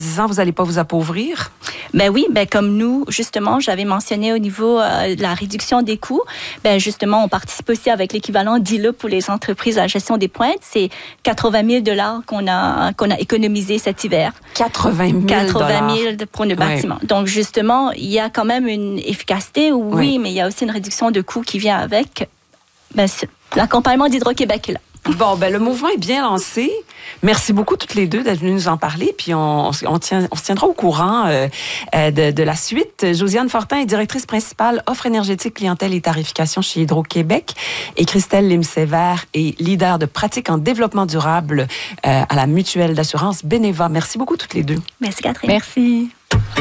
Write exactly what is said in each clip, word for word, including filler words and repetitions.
dix ans, vous n'allez pas vous appauvrir? Ben oui, ben comme nous, justement, j'avais mentionné au niveau euh, de la réduction des coûts, ben justement, on participe aussi avec l'équivalent d'I L A pour les entreprises à la gestion des pointes. C'est quatre-vingt mille dollars qu'on a, qu'on a économisé cet hiver. quatre-vingt mille quatre-vingt mille pour le bâtiment. Ouais. Donc, justement, il y a quand même une efficacité, oui, oui, mais il y a aussi une réduction de coûts qui vient avec. Ben, l'accompagnement d'Hydro-Québec est là. Bon, ben le mouvement est bien lancé. Merci beaucoup toutes les deux d'être venues nous en parler. Puis on, on, on, tient, on se tiendra au courant euh, de, de la suite. Josiane Fortin est directrice principale offre énergétique, clientèle et tarification chez Hydro-Québec. Et Christelle Lim-Sévère est leader de pratique en développement durable euh, à la mutuelle d'assurance Beneva. Merci beaucoup toutes les deux. Merci Catherine. Merci.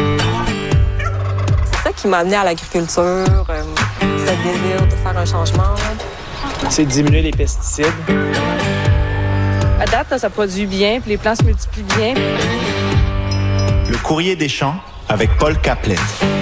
C'est ça qui m'a amené à l'agriculture, euh, ce désir de faire un changement. C'est de diminuer les pesticides. À date, ça produit bien, puis les plants se multiplient bien. Le courrier des champs avec Paul Caplette.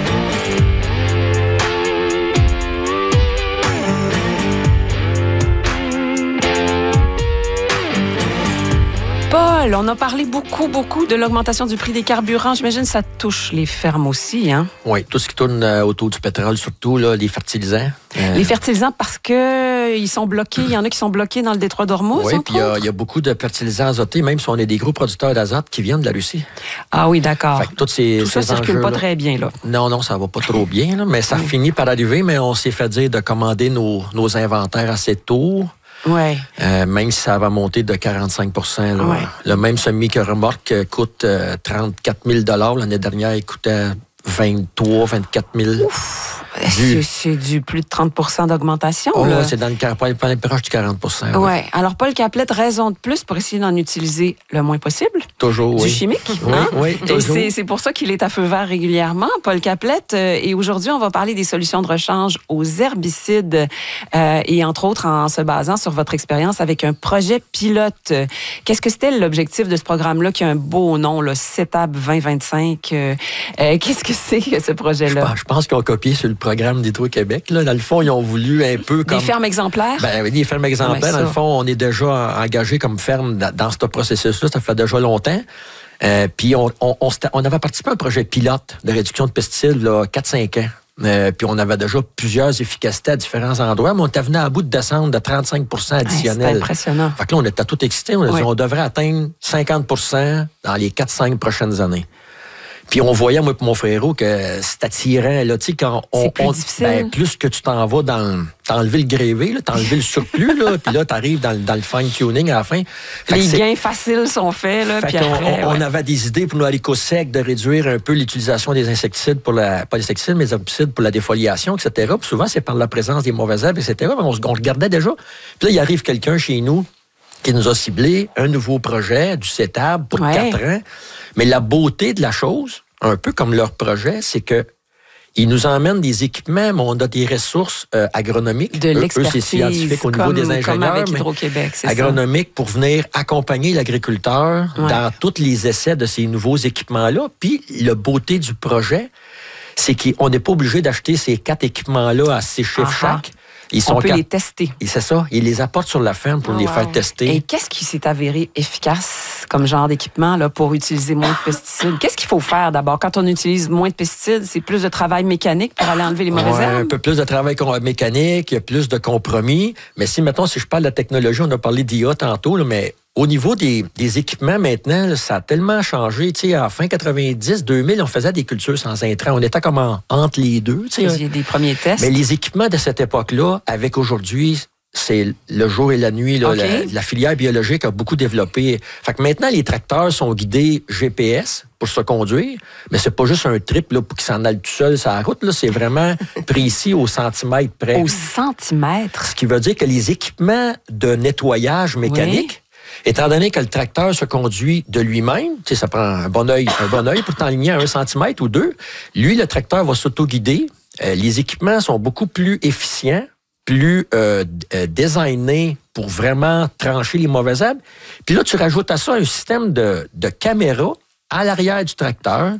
Paul, on a parlé beaucoup, beaucoup de l'augmentation du prix des carburants. J'imagine que ça touche les fermes aussi, hein? Oui, tout ce qui tourne autour du pétrole, surtout là, les fertilisants. Euh... Les fertilisants parce que ils sont bloqués. Il y en a qui sont bloqués dans le détroit d'Ormuz. Oui, puis il y, y a beaucoup de fertilisants azotés, même si on est des gros producteurs d'azote qui viennent de la Russie. Ah oui, d'accord. Fait que toutes ces, Tout ça ces circule enjeux, pas là, très bien, là. Non, non, ça va pas trop bien, là, mais ça oui. finit par arriver, mais on s'est fait dire de commander nos, nos inventaires assez tôt. Ouais. Euh, même si ça va monter de quarante-cinq pour cent. Là. Ouais. Le même semi-remorque coûte euh, trente-quatre mille dollars. L'année dernière, il coûtait vingt-trois, vingt-quatre mille. Ouf! Du... C'est du plus de trente pour cent d'augmentation. Oh, là. C'est dans le pas proche du quarante pour cent. Oui. Ouais. Alors, Paul Caplette, raison de plus pour essayer d'en utiliser le moins possible. Toujours, du oui. chimique. Oui, hein? oui, toujours. Et c'est, c'est pour ça qu'il est à feu vert régulièrement, Paul Caplette. Et aujourd'hui, on va parler des solutions de rechange aux herbicides euh, et entre autres en se basant sur votre expérience avec un projet pilote. Qu'est-ce que c'était l'objectif de ce programme-là qui a un beau nom, le CETAB vingt vingt-cinq? Euh, euh, qu'est-ce que c'est que ce projet-là? Je pense, je pense qu'ils ont copié sur le programme d'Hydro-Québec. Là. Dans le fond, ils ont voulu un peu comme... Des fermes exemplaires? Ben oui, des fermes exemplaires. Ouais, dans le fond, on est déjà engagé comme ferme dans ce processus-là. Ça fait déjà longtemps. Euh, puis on, on, on, on avait participé à un projet pilote de réduction de pesticides là, quatre à cinq ans. Euh, puis on avait déjà plusieurs efficacités à différents endroits, mais on était venu à bout de descendre de trente-cinq pour cent additionnel. Ouais, c'est impressionnant. Fait que là, on était tout excités. On a ouais. dit on devrait atteindre cinquante pour cent dans les quatre à cinq prochaines années. Puis on voyait, moi et mon frérot, que c'est attirant. Là, tu sais, quand on, c'est plus on, difficile. Ben, plus que tu t'en vas dans... T'as enlevé le grévé, là, t'as enlevé le surplus, là, puis là, t'arrives dans, dans le fine-tuning à la fin. Fait les gains faciles sont faits, là, puis après... On, on ouais. avait des idées pour nous aller qu'au sec de réduire un peu l'utilisation des insecticides pour la... Pas des insecticides, mais des herbicides pour la défoliation, et cetera. Puis souvent, c'est par la présence des mauvaises herbes, et cetera. On, on regardait déjà. Puis là, il arrive quelqu'un chez nous qui nous a ciblé un nouveau projet du CETAB pour ouais. quatre ans. Mais la beauté de la chose, un peu comme leur projet, c'est que ils nous emmènent des équipements, mais on a des ressources euh, agronomiques. De eux, l'expertise. Eux, c'est scientifique au niveau comme, des ingénieurs. Comme avec Hydro-Québec, c'est agronomique ça. Pour venir accompagner l'agriculteur ouais. dans tous les essais de ces nouveaux équipements-là. Puis, la beauté du projet, c'est qu'on n'est pas obligé d'acheter ces quatre équipements-là à six chiffres uh-huh. chaque. Ils sont on peut cap- les tester. Et c'est ça. Ils les apportent sur la ferme pour oh, les wow. faire tester. Et qu'est-ce qui s'est avéré efficace comme genre d'équipement là, pour utiliser moins de pesticides? Qu'est-ce qu'il faut faire d'abord? Quand on utilise moins de pesticides, c'est plus de travail mécanique pour aller enlever les mauvaises ouais, herbes? Un peu plus de travail mécanique, il y a plus de compromis. Mais si, mettons, si je parle de la technologie, on a parlé d'I A tantôt, là, mais au niveau des, des équipements, maintenant, là, ça a tellement changé. Tu sais, à fin quatre-vingt-dix, deux mille, on faisait des cultures sans intrants. On était comme en, entre les deux. Il y a des premiers tests. Mais les équipements de cette époque-là, avec aujourd'hui, c'est le jour et la nuit. Là, okay. la, la filière biologique a beaucoup développé. Fait que maintenant, les tracteurs sont guidés G P S pour se conduire, mais c'est pas juste un trip là, pour qu'ils s'en aillent tout seul sur la route. Là, c'est vraiment précis au centimètre près. Au centimètre? Ce qui veut dire que les équipements de nettoyage mécanique, oui. Étant donné que le tracteur se conduit de lui-même, tu sais, ça prend un bon œil, un bon œil pour t'enligner à un centimètre ou deux. Lui, le tracteur va s'auto-guider. Euh, les équipements sont beaucoup plus efficients, plus euh, euh, designés pour vraiment trancher les mauvaises herbes. Puis là, tu rajoutes à ça un système de, de caméra à l'arrière du tracteur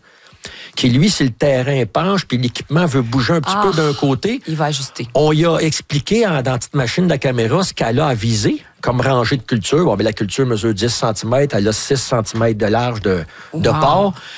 qui, lui, si le terrain penche puis l'équipement veut bouger un petit Ah, peu d'un côté, il va ajuster. on y a expliqué en, dans la petite machine de la caméra ce qu'elle a à viser comme rangée de culture. Bon, mais la culture mesure dix centimètres, elle a six centimètres de large de, de Wow. port.